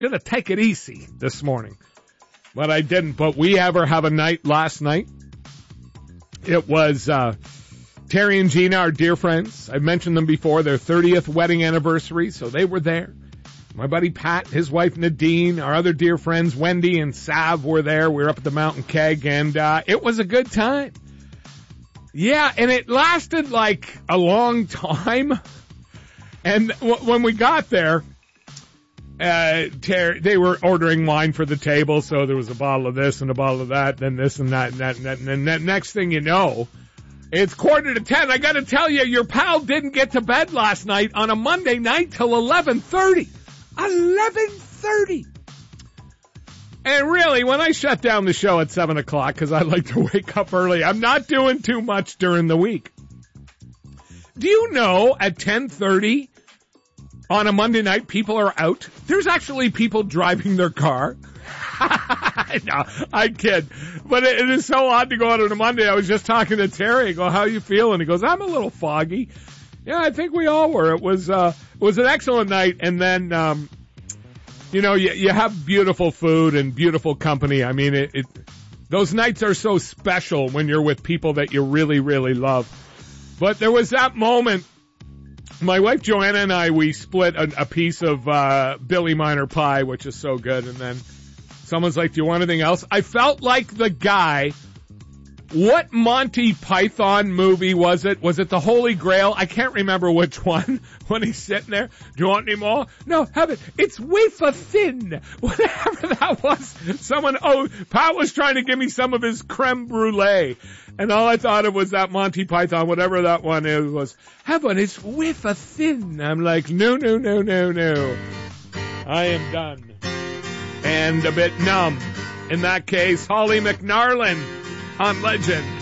Gonna take it easy this morning. But I didn't. But we have a night last night. It was Terry and Gina, our dear friends. I've mentioned them before. Their 30th wedding anniversary, so they were there. My buddy Pat, his wife Nadine, our other dear friends Wendy and Sav were there. We were up at the Mountain Keg, and it was a good time. Yeah, and it lasted like a long time. And when we got there, they were ordering wine for the table, so there was a bottle of this and a bottle of that, then this and that, and then next thing you know, it's 9:45. I got to tell you, your pal didn't get to bed last night on a Monday night till 11:30. 11:30. And really, when I shut down the show at 7 o'clock, because I like to wake up early, I'm not doing too much during the week. Do you know at 10:30 on a Monday night, people are out? There's actually people driving their car. No, I kid. But it is so odd to go out on a Monday. I was just talking to Terry. I go, how you feeling? He goes, I'm a little foggy. Yeah, I think we all were. It was an excellent night. And then, you have beautiful food and beautiful company. I mean, those nights are so special when you're with people that you really, really love. But there was that moment. My wife Joanna and I, we split a piece of Billy Miner pie, which is so good. And then someone's like, do you want anything else? I felt like the guy. What Monty Python movie was it? Was it The Holy Grail? I can't remember which one. When he's sitting there, do you want any more? No, have it. It's wafer thin. Whatever that was. Pat was trying to give me some of his creme brulee. And all I thought of was that Monty Python, whatever that one is, was, have one. It's wafer thin. I'm like, no. I am done. And a bit numb. In that case, Holly McNarlin on Legend.